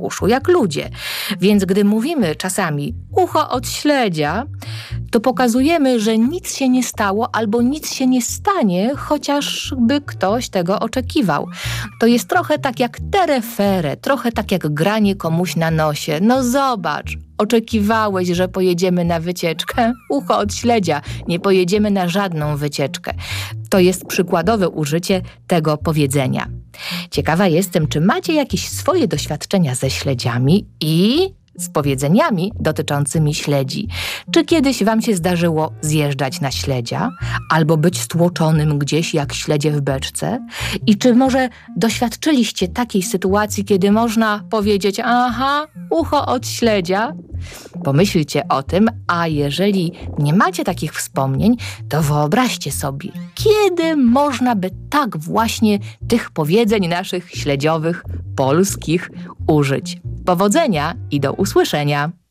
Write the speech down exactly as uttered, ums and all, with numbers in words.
uszu jak ludzie. Więc gdy mówimy czasami ucho od śledzia, to pokazujemy, że nic się nie stało albo nic się nie stanie, chociażby ktoś tego oczekiwał. To jest trochę tak jak terefere, trochę tak jak granie komuś na nosie. No zobacz, oczekiwałeś, że pojedziemy na wycieczkę? Ucho od śledzia, nie pojedziemy na żadną wycieczkę. To jest przykładowe użycie tego powiedzenia. Ciekawa jestem, czy macie jakieś swoje doświadczenia ze śledziami i z powiedzeniami dotyczącymi śledzi. Czy kiedyś wam się zdarzyło zjeżdżać na śledzia albo być stłoczonym gdzieś jak śledzie w beczce? I czy może doświadczyliście takiej sytuacji, kiedy można powiedzieć aha, ucho od śledzia? Pomyślcie o tym, a jeżeli nie macie takich wspomnień, to wyobraźcie sobie, kiedy można by tak właśnie tych powiedzeń naszych śledziowych, polskich użyć. Powodzenia i do usłyszenia!